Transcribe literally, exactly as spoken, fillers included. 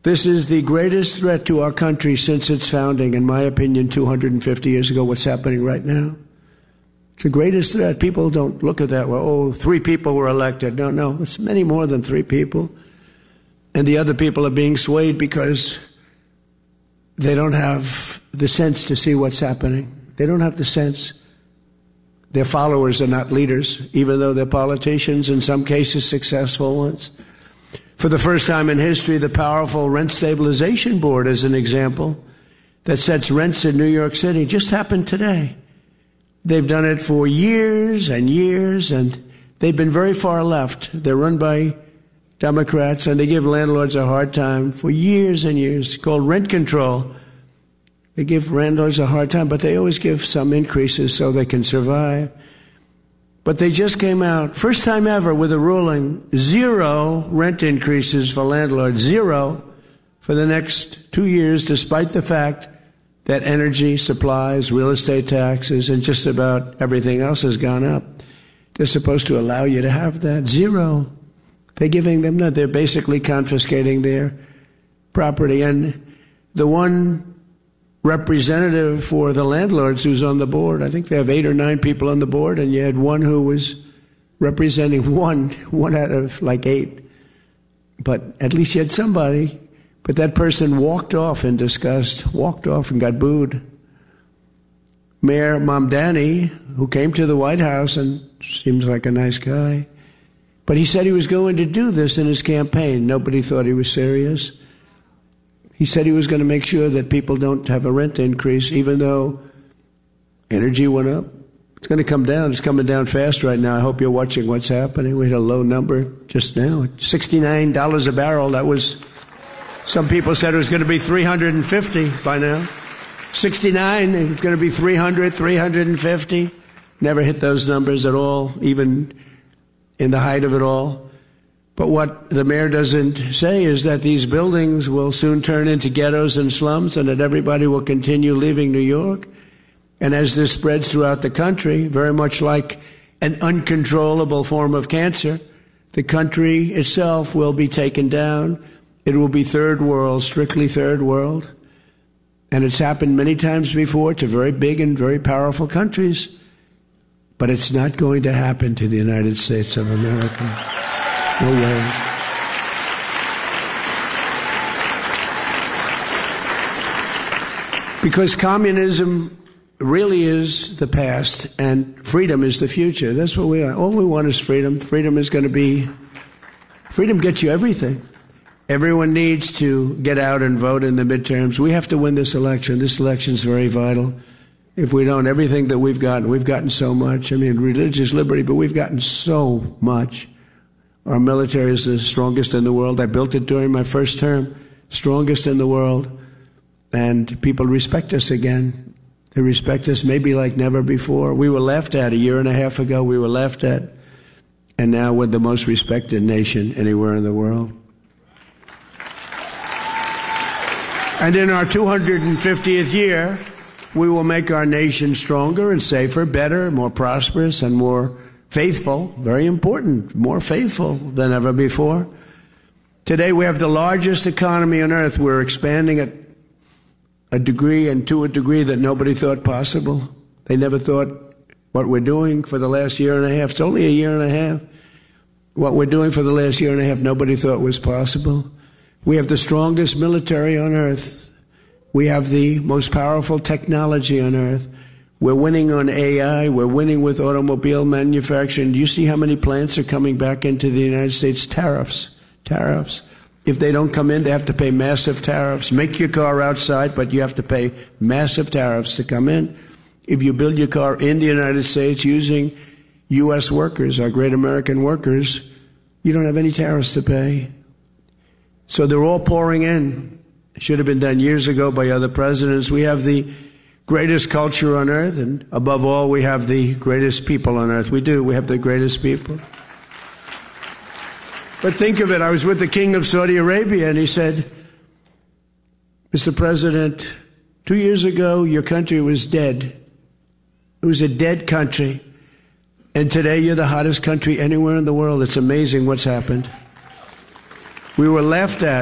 This is the greatest threat to our country since its founding, in my opinion, two hundred fifty years ago, what's happening right now. It's the greatest threat. People don't look at that, well, oh, three people were elected. No, no, it's many more than three people. And the other people are being swayed because they don't have the sense to see what's happening. They don't have the sense. Their followers are not leaders, even though they're politicians, in some cases successful ones. For the first time in history, the powerful Rent Stabilization Board, as an example, that sets rents in New York City, just happened today. They've done it for years and years, and they've been very far left. They're run by Democrats, and they give landlords a hard time for years and years. It's called rent control. They give landlords a hard time, but they always give some increases so they can survive. But they just came out, first time ever, with a ruling, zero rent increases for landlords, zero for the next two years, despite the fact that energy, supplies, real estate taxes, and just about everything else has gone up. They're supposed to allow you to have that. Zero. They're giving them that. They're basically confiscating their property. And the one representative for the landlords who's on the board, I think they have eight or nine people on the board, and you had one who was representing one, one out of like eight. But at least you had somebody. But that person walked off in disgust, walked off and got booed. Mayor Mamdani, who came to the White House and seems like a nice guy, but he said he was going to do this in his campaign. Nobody thought he was serious. He said he was going to make sure that people don't have a rent increase, even though energy went up. It's going to come down. It's coming down fast right now. I hope you're watching what's happening. We had a low number just now, sixty-nine dollars a barrel. That was, some people said it was going to be three hundred fifty by now. sixty-nine, it's going to be three hundred, three hundred fifty. Never hit those numbers at all, even in the height of it all. But what the mayor doesn't say is that these buildings will soon turn into ghettos and slums, and that everybody will continue leaving New York. And as this spreads throughout the country, very much like an uncontrollable form of cancer, the country itself will be taken down. It will be third world, strictly third world. And it's happened many times before to very big and very powerful countries. But it's not going to happen to the United States of America. No way. Because communism really is the past and freedom is the future. That's what we are. All we want is freedom. Freedom is going to be, freedom gets you everything. Everyone needs to get out and vote in the midterms. We have to win this election. This election is very vital. If we don't, everything that we've gotten, we've gotten so much. I mean, religious liberty, but we've gotten so much. Our military is the strongest in the world. I built it during my first term, strongest in the world. And people respect us again. They respect us maybe like never before. We were laughed at a year and a half ago. We were laughed at. And now we're the most respected nation anywhere in the world. And in our two hundred fiftieth year, we will make our nation stronger and safer, better, more prosperous, and more faithful. Very important, more faithful than ever before. Today we have the largest economy on earth. We're expanding at a degree and to a degree that nobody thought possible. They never thought what we're doing for the last year and a half. It's only a year and a half. What we're doing for the last year and a half, nobody thought was possible. We have the strongest military on earth. We have the most powerful technology on earth. We're winning on A I. We're winning with automobile manufacturing. Do you see how many plants are coming back into the United States? Tariffs. Tariffs. If they don't come in, they have to pay massive tariffs. Make your car outside, but you have to pay massive tariffs to come in. If you build your car in the United States using U S workers, our great American workers, you don't have any tariffs to pay. So they're all pouring in. It should have been done years ago by other presidents. We have the greatest culture on earth, and above all, we have the greatest people on earth. We do. We have the greatest people. But think of it. I was with the King of Saudi Arabia, and he said, Mister President, two years ago, your country was dead. It was a dead country. And today, you're the hottest country anywhere in the world. It's amazing what's happened. We were laughed at.